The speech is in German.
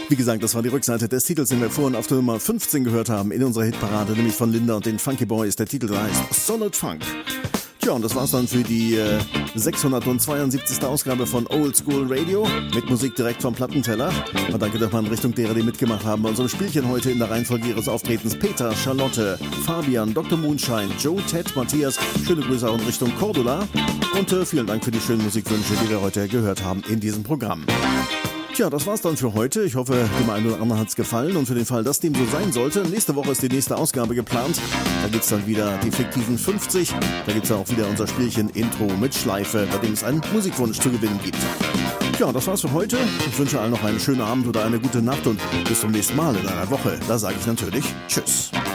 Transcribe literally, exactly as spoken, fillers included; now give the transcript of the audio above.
Wie gesagt, das war die Rückseite des Titels, den wir vorhin auf der Nummer fünfzehn gehört haben in unserer Hitparade, nämlich von Linda und den Funky Boys. Der Titel heißt Solid Funk. Tja, und das war's dann für die äh, sechshundertzweiundsiebzigste Ausgabe von Old School Radio mit Musik direkt vom Plattenteller. Und danke doch mal in Richtung derer, die mitgemacht haben bei unserem Spielchen heute in der Reihenfolge ihres Auftretens. Peter, Charlotte, Fabian, Doktor Moonshine, Joe, Ted, Matthias. Schöne Grüße auch in Richtung Cordula. Und äh, vielen Dank für die schönen Musikwünsche, die wir heute gehört haben in diesem Programm. Tja, das war's dann für heute. Ich hoffe, dem einen oder anderen hat's gefallen. Und für den Fall, dass dem so sein sollte, nächste Woche ist die nächste Ausgabe geplant. Da gibt's dann wieder die fiktiven fünfzig. Da gibt's dann auch wieder unser Spielchen Intro mit Schleife, bei dem es einen Musikwunsch zu gewinnen gibt. Ja, das war's für heute. Ich wünsche allen noch einen schönen Abend oder eine gute Nacht und bis zum nächsten Mal in einer Woche. Da sage ich natürlich Tschüss.